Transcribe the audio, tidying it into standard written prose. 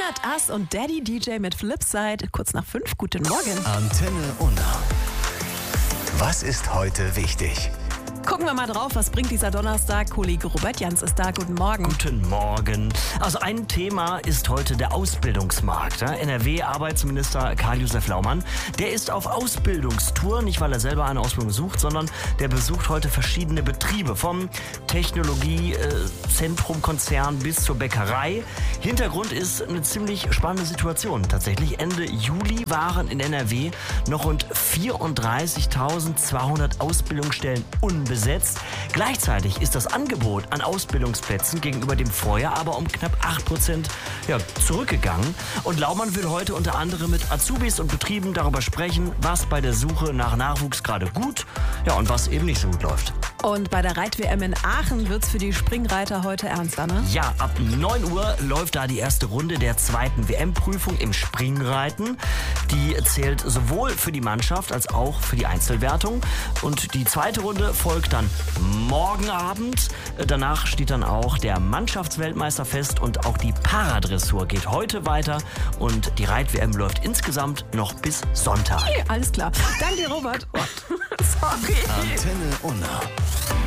Robert Ass und Daddy DJ mit Flipside. Kurz nach 5. Guten Morgen. Antenne Unna. Was ist heute wichtig? Gucken wir mal drauf, was bringt dieser Donnerstag. Kollege Robert Jans ist da. Guten Morgen. Guten Morgen. Also ein Thema ist heute der Ausbildungsmarkt. NRW-Arbeitsminister Karl-Josef Laumann, der ist auf Ausbildungstour, nicht weil er selber eine Ausbildung sucht, sondern der besucht heute verschiedene Betriebe, vom Technologiezentrum-Konzern bis zur Bäckerei. Hintergrund ist eine ziemlich spannende Situation. Tatsächlich Ende Juli waren in NRW noch rund 34.200 Ausbildungsstellen unbesetzt. Gleichzeitig ist das Angebot an Ausbildungsplätzen gegenüber dem Vorjahr aber um knapp 8% zurückgegangen. Und Laumann will heute unter anderem mit Azubis und Betrieben darüber sprechen, was bei der Suche nach Nachwuchs gerade gut, und was eben nicht so gut läuft. Und bei der Reit-WM in Aachen wird es für die Springreiter heute ernster, ne? Ja, ab 9 Uhr läuft da die erste Runde der zweiten WM-Prüfung im Springreiten. Die zählt sowohl für die Mannschaft als auch für die Einzelwertung. Und die zweite Runde folgt dann morgen Abend. Danach steht dann auch der Mannschaftsweltmeister fest und auch die Paradressur geht heute weiter. Und die Reit-WM läuft insgesamt noch bis Sonntag. Okay, alles klar. Danke, Robert. Sorry. Antenne Unna.